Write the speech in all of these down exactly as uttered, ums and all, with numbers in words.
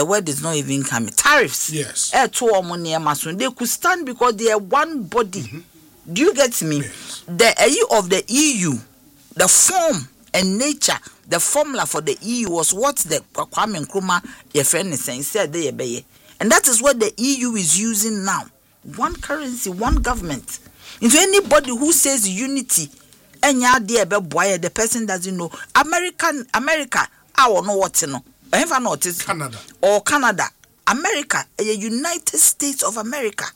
the word is not even coming. Tariffs. Yes. Eh, to omo they could stand because they are one body. Mm-hmm. Do you get me? Yes. The A E of the E U, the form and nature, the formula for the E U was what the Kwame Nkrumah, your friend is saying, said they obey. And that is what the E U is using now. One currency, one government. Into anybody who says unity, the person doesn't know. American, America, I don't know what to know. Canada. Or Canada. America, a United States of America.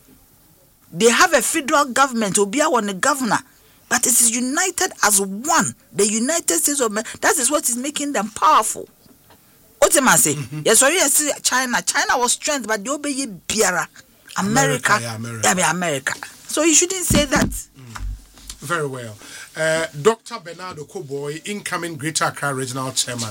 They have a federal government, Obia on a governor, but it is united as one. The United States of America. That is what is making them powerful. What am I saying? Mm-hmm. Yes, sorry, yes, China. China was strength, but they obey Biara. America, America, yeah, America. Yeah, America. So you shouldn't say that. Mm. Very well. Uh, Doctor Bernardo Koboy, incoming Greater Accra Regional Chairman,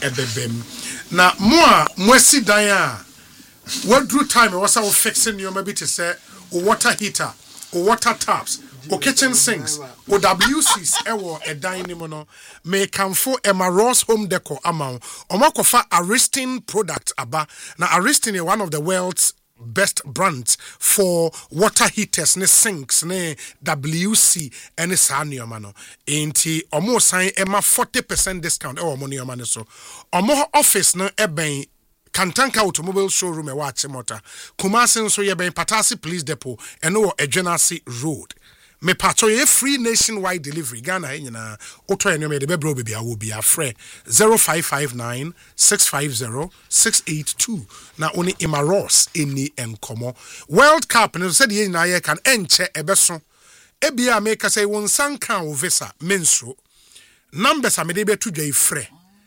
Ebebem. Now, more, Mwesi Daya, what drew time was our fixing you maybe to say, or water heater, or water taps, or kitchen sinks, or W Cs, ewo a dining mono, may come for Emma Ross home decor amount, or Makofa Aristin product aba. Now, Aristin is one of the world's best brands for water heaters, ne sinks, ne W C, and ne sanyo mano. Inti, omo sign Emma forty percent discount, oh, money or money so. Omo office no eben. Kantanka Automobile Showroom e watch motor. Kumasi so ye ben Patasi Police Depot and no Ejenasi Road. Me pato ye free nationwide delivery. Ghana nyina oto enyo me de bebro baby awo bi afre zero five five nine six five zero six eight two. Na oni Imaros eni enkomo. World Cup no said ye na ye kan enche ebeso. Ebia make say won sanka o visa menso. Numbers amede be to dwa ifre.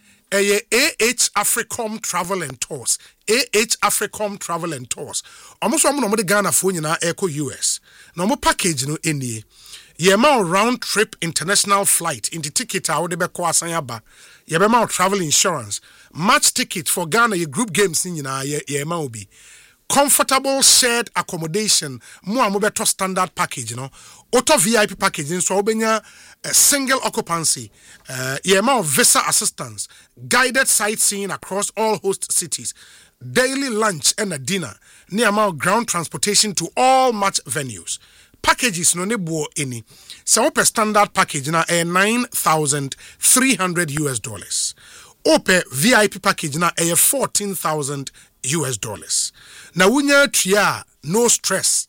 A H Africom Travel and Tours. A H Africom Travel and Tours. Almost one of the Ghana phone na Echo U S. No more package no any. Yema round trip international flight in the ticket out the Beko Asanyaba. Yema travel insurance. Match ticket for Ghana ye group games in na yema obi. Comfortable shared accommodation. Mo amobeto standard package, you know. Auto V I P package in so obenya a single occupancy. Uh, yema visa assistance. Guided sightseeing across all host cities. Daily lunch and a dinner. Near amount ground transportation to all match venues. Packages no nebo any. So per standard package na a nine thousand three hundred U S dollars. Ope V I P package na a fourteen thousand U S dollars. Na wunya tria no stress.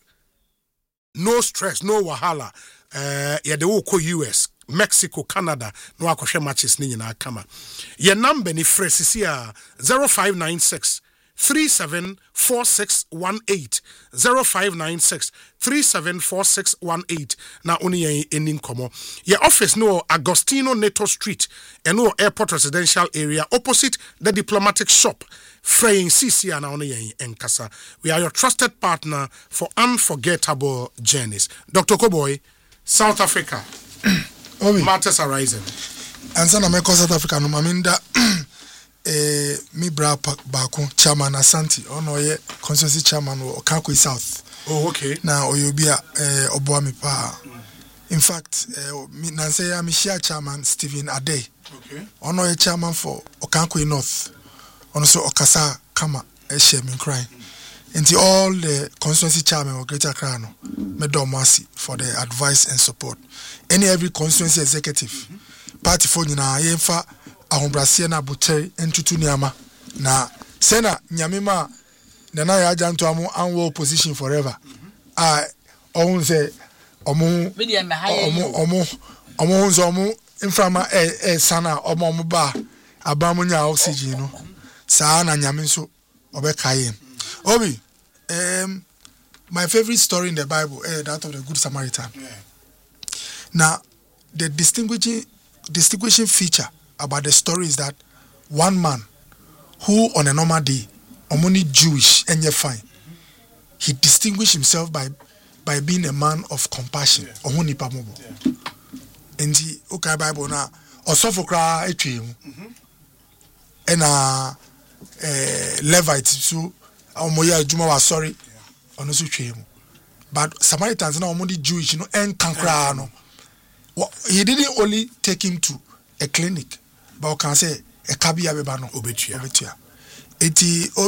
No stress, no wahala. Uh, ya de woko U S, Mexico, Canada, no akoshe matches ni na kama. Ye number ni fresisia zero five nine six three seven four six one eight zero five nine six three seven four six one eight na oni ye enin komo. Ye office no Agostino Neto Street and no airport residential area opposite the diplomatic shop. Fraying C C and only Enkasa. We are your trusted partner for unforgettable journeys. Doctor Koboy, South Africa. Matters arising. And son of my South Africa, no maminda eh mi bra baku chairman Asante ono ye constituency chairman o Kakwe South. Oh, okay. Now oyobia eh oboami pa. In fact, eh mi nanse ya mi share chairman Stephen Ade. Okay. Ono ye chairman for Okankwe North. Also, Okasa Kama Eshem crying. Into all the constituency chairman of Greater Accra, Medomasi for the advice and support. Any every constituency executive, mm-hmm. party for Nina Yenfa, Ahombrasiana Buteri, and Tutuniama. Na Sena Nyamima, Nana Janto Amu, annual position forever. I own the Omu Omu Omu Zomu, Inframa E Sana, Omo Ba, Abamunya oxygen. Sana Nyaminso Obekaye. Obi, um, my favorite story in the Bible is eh, that of the Good Samaritan. Yeah. Now, the distinguishing distinguishing feature about the story is that one man who on a normal day, only Jewish and yet fine, he distinguished himself by by being a man of compassion. Only pamobo. In the okay Bible now, osofokra etwe mu. And uh Uh, Levite, so Omoya Juma was sorry on the but Samaritans now only Jewish, you know, and Kankra. No, he didn't only take him to a clinic, but can say a Kabi Abebano Obetia. Eti